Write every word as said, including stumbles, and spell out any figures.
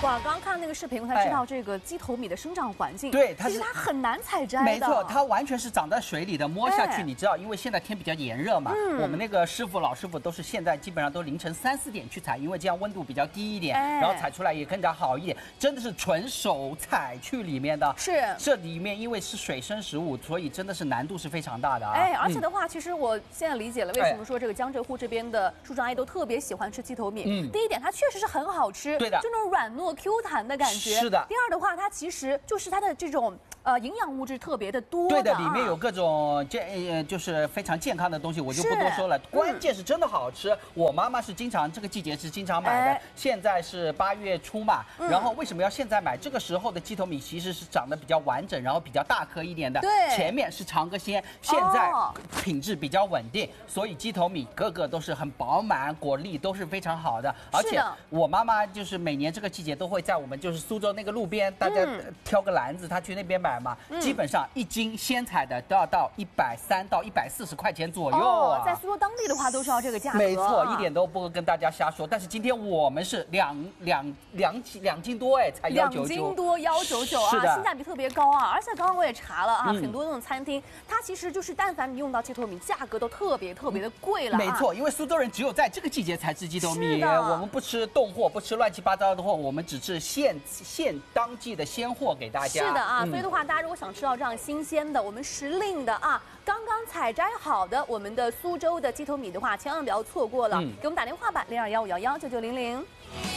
哇，刚刚看那个视频，我才知道这个鸡头米的生长环境， 对，它其实它很难采摘的。 没错，它完全是长在水里的，摸下去， 哎、 你知道，因为现在天比较炎热嘛，嗯、我们那个师傅老师傅都是现在基本上都凌晨三四点去采，因为这样温度比较低一点，哎、然后采出来也更加好一点，真的是纯手采去里面的。 是， 这里面因为是水生食物，所以真的是难度是非常大的啊。 哎，而且的话，嗯、其实我现在理解了为什么说这个江浙沪这边的叔叔阿姨都特别喜欢吃鸡头米。嗯，第一点，它确实是很好吃， 对的， 就那种软糯 Q 弹的感觉。 是的。 第二的话，它其实就是它的这种呃营养物质特别的多的、啊。 对的，里面有各种健呃就是非常健康的东西，我就不多说了。关键是真的好吃。嗯、我妈妈是经常这个季节是经常买的，哎、现在是八月初嘛，嗯、然后为什么要现在买？这个时候的鸡头米其实是长得比较完整，然后比较大颗一点的。 对， 前面是尝个鲜，现在品质比较稳定，哦、所以鸡头米个个都是很饱满，果粒都是非常好的。而且我妈妈就是每年这个季节都会在我们就是苏州那个路边，大家挑个篮子，她去那边买嘛，嗯、基本上一斤鲜采的都要到一百三到一百四十块钱左右啊。 哦，在苏州当地的话都是要这个价格。 没错，一点都不跟大家瞎说。但是今天我们是两两两斤两斤多哎，才幺九九。 两斤多幺九九啊，性价比特别高啊！而且刚刚我也查了啊，嗯、很多那种餐厅，它其实就是但凡你用到鸡头米，价格都特别特别的贵了、啊。 没错，因为苏州人只有在这个季节才吃鸡头米，我们不吃冻货，不吃乱七八糟的货，我们只吃现现当季的鲜货给大家。 是的啊，嗯、所以的话，大家如果想吃到这样新鲜的、我们时令的啊，刚刚采摘好的我们的苏州的鸡头米的话，千万不要错过了。嗯、给我们打电话吧，零二幺五幺幺九九零零。